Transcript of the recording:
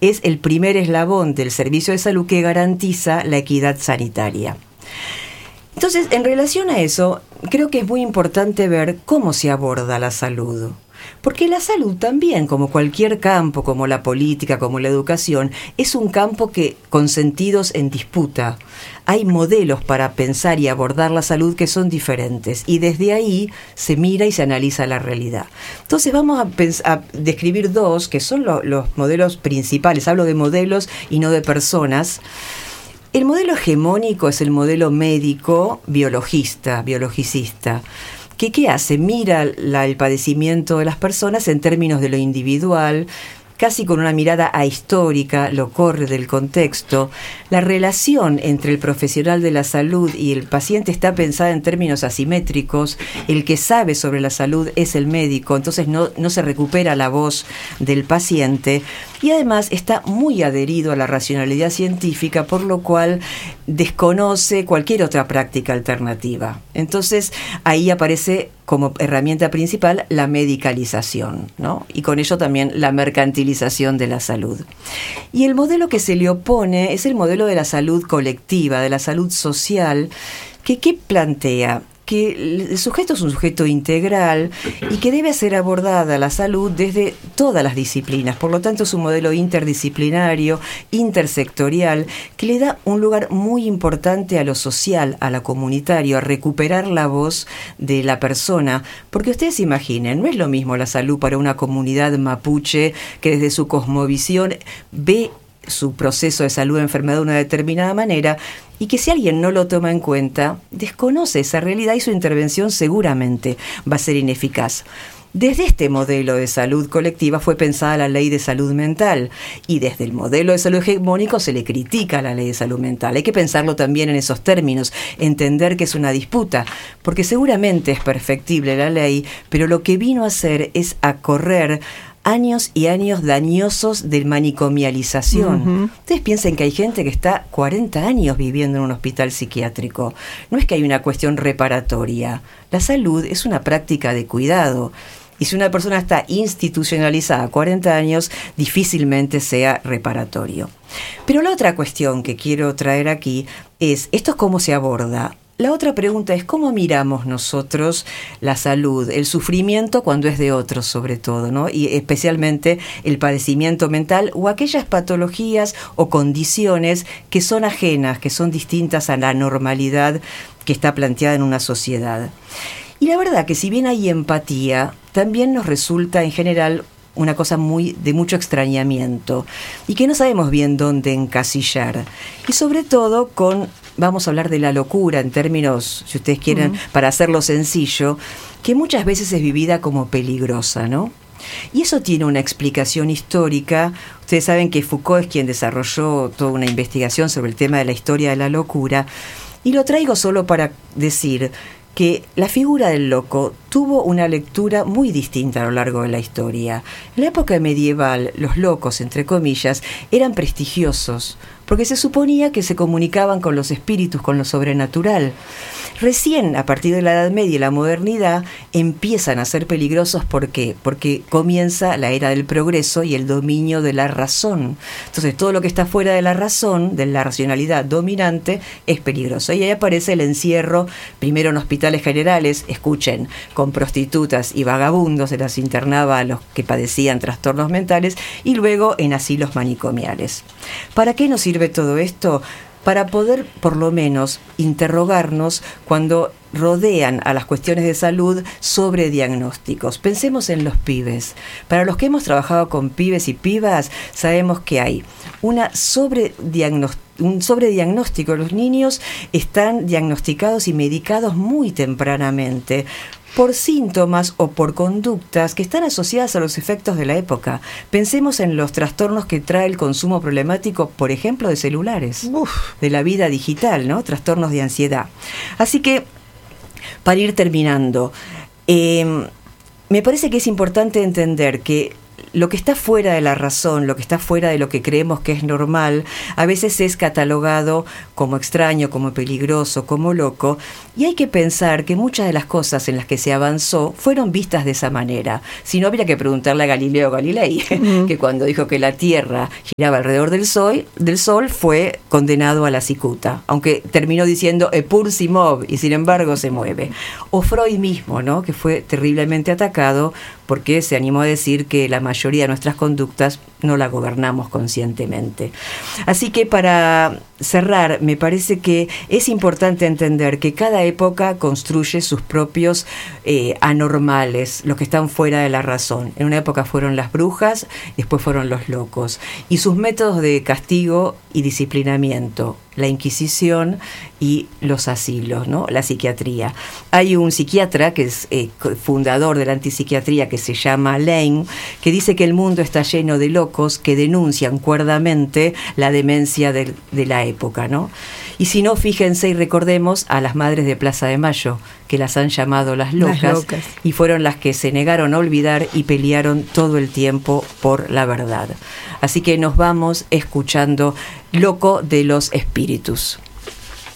es el primer eslabón del servicio de salud que garantiza la equidad sanitaria. Entonces, en relación a eso, creo que es muy importante ver cómo se aborda la salud. Porque la salud también, como cualquier campo, como la política, como la educación, es un campo que con sentidos en disputa. Hay modelos para pensar y abordar la salud que son diferentes y desde ahí se mira y se analiza la realidad. Entonces vamos a describir dos que son los modelos principales. Hablo de modelos y no de personas. El modelo hegemónico es el modelo médico biologicista. ¿Qué hace? Mira el padecimiento de las personas en términos de lo individual, casi con una mirada ahistórica, lo corre del contexto. La relación entre el profesional de la salud y el paciente está pensada en términos asimétricos. El que sabe sobre la salud es el médico, entonces no se recupera la voz del paciente. Y además está muy adherido a la racionalidad científica, por lo cual desconoce cualquier otra práctica alternativa. Entonces ahí aparece como herramienta principal la medicalización, ¿no? Y con ello también la mercantilización de la salud. Y el modelo que se le opone es el modelo de la salud colectiva, de la salud social, que ¿qué plantea? Que el sujeto es un sujeto integral y que debe ser abordada la salud desde todas las disciplinas. Por lo tanto, es un modelo interdisciplinario, intersectorial, que le da un lugar muy importante a lo social, a lo comunitario, a recuperar la voz de la persona. Porque ustedes imaginen, no es lo mismo la salud para una comunidad mapuche que desde su cosmovisión ve su proceso de salud o enfermedad de una determinada manera, y que si alguien no lo toma en cuenta, desconoce esa realidad y su intervención seguramente va a ser ineficaz. Desde este modelo de salud colectiva fue pensada la ley de salud mental, y desde el modelo de salud hegemónico se le critica a la ley de salud mental. Hay que pensarlo también en esos términos, entender que es una disputa, porque seguramente es perfectible la ley, pero lo que vino a hacer es a correr años y años dañosos de manicomialización. Uh-huh. Ustedes piensen que hay gente que está 40 años viviendo en un hospital psiquiátrico. No es que hay una cuestión reparatoria. La salud es una práctica de cuidado. Y si una persona está institucionalizada 40 años, difícilmente sea reparatorio. Pero la otra cuestión que quiero traer aquí es, ¿esto es cómo se aborda? La otra pregunta es, ¿cómo miramos nosotros la salud, el sufrimiento cuando es de otros sobre todo, ¿no? Y especialmente el padecimiento mental o aquellas patologías o condiciones que son ajenas, que son distintas a la normalidad que está planteada en una sociedad? Y la verdad que si bien hay empatía, también nos resulta en general una cosa de mucho extrañamiento y que no sabemos bien dónde encasillar. Y sobre todo vamos a hablar de la locura en términos, si ustedes quieren, para hacerlo sencillo, que muchas veces es vivida como peligrosa, ¿no? Y eso tiene una explicación histórica. Ustedes saben que Foucault es quien desarrolló toda una investigación sobre el tema de la historia de la locura, y lo traigo solo para decir que la figura del loco tuvo una lectura muy distinta a lo largo de la historia. En la época medieval, los locos, entre comillas, eran prestigiosos, porque se suponía que se comunicaban con los espíritus, con lo sobrenatural. Recién, a partir de la Edad Media y la modernidad, empiezan a ser peligrosos. ¿Por qué? Porque comienza la era del progreso y el dominio de la razón. Entonces, todo lo que está fuera de la razón, de la racionalidad dominante, es peligroso. Y ahí aparece el encierro, primero en hospitales generales, escuchen, con prostitutas y vagabundos, se las internaba a los que padecían trastornos mentales, y luego en asilos manicomiales. ¿Para qué nos sirve todo esto? Para poder, por lo menos, interrogarnos cuando rodean a las cuestiones de salud sobre diagnósticos. Pensemos en los pibes. Para los que hemos trabajado con pibes y pibas, sabemos que hay un sobrediagnóstico. Los niños están diagnosticados y medicados muy tempranamente por síntomas o por conductas que están asociadas a los efectos de la época. Pensemos en los trastornos que trae el consumo problemático, por ejemplo, de celulares, de la vida digital, ¿no? Trastornos de ansiedad. Así que, para ir terminando, me parece que es importante entender que lo que está fuera de la razón, lo que está fuera de lo que creemos que es normal, a veces es catalogado como extraño, como peligroso, como loco, y hay que pensar que muchas de las cosas en las que se avanzó fueron vistas de esa manera. Si no, habría que preguntarle a Galileo Galilei, que cuando dijo que la Tierra giraba alrededor del Sol fue condenado a la cicuta, aunque terminó diciendo "Epur si mov", y sin embargo se mueve. O Freud mismo, ¿no?, que fue terriblemente atacado porque se animó a decir que la mayoría de nuestras conductas no la gobernamos conscientemente. Así que para cerrar, me parece que es importante entender que cada época construye sus propios anormales, los que están fuera de la razón. En una época fueron las brujas, después fueron los locos. Y sus métodos de castigo y disciplinamiento, la Inquisición y los asilos, ¿no?, la psiquiatría. Hay un psiquiatra que es fundador de la antipsiquiatría, que se llama Lane, que dice que el mundo está lleno de locos que denuncian cuerdamente la demencia de la época, ¿no? Y si no, fíjense y recordemos a las madres de Plaza de Mayo, que las han llamado las locas, y fueron las que se negaron a olvidar y pelearon todo el tiempo por la verdad. Así que nos vamos escuchando Loco de los Espíritus.